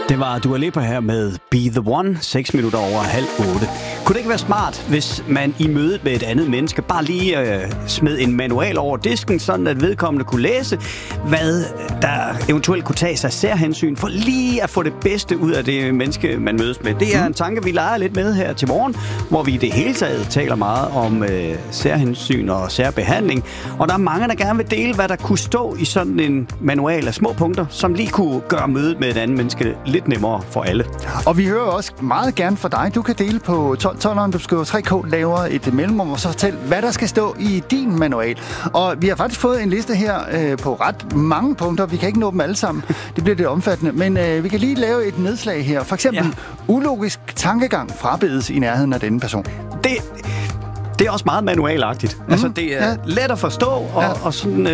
Det var Dua Lipa her med Be The One, 6 minutter over 7:30. Kunne det ikke være smart, hvis man i mødet med et andet menneske bare lige smed en manual over disken, sådan at vedkommende kunne læse, hvad der eventuelt kunne tage sig særhensyn, for lige at få det bedste ud af det menneske, man mødes med. Det er en tanke, vi leger lidt med her til morgen, hvor vi i det hele taget taler meget om særhensyn og særbehandling. Og der er mange, der gerne vil dele, hvad der kunne stå i sådan en manual af små punkter, som lige kunne gøre mødet med et andet menneske lidt nemmere for alle. Og vi hører også meget gerne fra dig. Du kan dele på 12'eren, du skriver 3K, laver et mellemrum, og så fortæl, hvad der skal stå i din manual. Og vi har faktisk fået en liste her på ret mange punkter. Vi kan ikke nå dem alle sammen. Det bliver lidt omfattende. Men vi kan lige lave et nedslag her. For eksempel, ulogisk tankegang frabedes i nærheden af denne person. Det er også meget manualagtigt. Altså, det er let at forstå, og sådan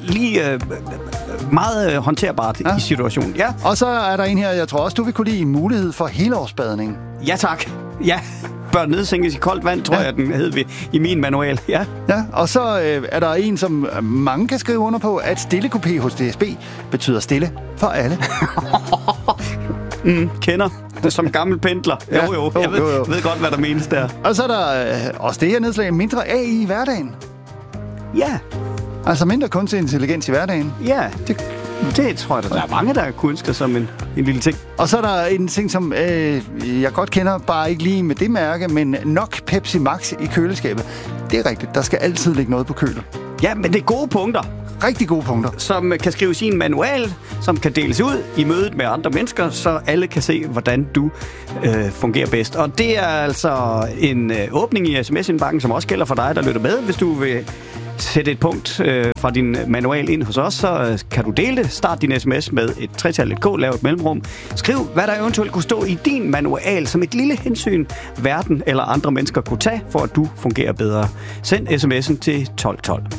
meget håndterbart i situationen. Ja. Og så er der en her, jeg tror også, du vil kunne lide mulighed for helårsbadning. Ja, tak. Ja, bør nedsænkes i koldt vand, tror jeg, den hed i min manual. Ja, og så er der en, som mange kan skrive under på, at stillekupé hos DSB betyder stille for alle. Kender. Som gammel pendler. Jo. Jeg ved godt, hvad der menes der. Og så er der også det her nedslag, mindre AI i hverdagen. Ja. Altså mindre kunstig intelligens i hverdagen. Ja, det tror jeg, der er mange, der kunne ønske som en lille ting. Og så er der en ting, som jeg godt kender, bare ikke lige med det mærke, men nok Pepsi Max i køleskabet. Det er rigtigt, der skal altid ligge noget på kølet. Ja, men det er gode punkter. Rigtig gode punkter. Som kan skrives i en manual, som kan deles ud i mødet med andre mennesker, så alle kan se, hvordan du fungerer bedst. Og det er altså en åbning i sms-indbakken, som også gælder for dig, der lytter med. Hvis du vil sætte et punkt fra din manual ind hos os, så kan du dele det. Start din sms med et 3-tallet K, lav et mellemrum. Skriv, hvad der eventuelt kunne stå i din manual som et lille hensyn, verden eller andre mennesker kunne tage, for at du fungerer bedre. Send sms'en til 1212.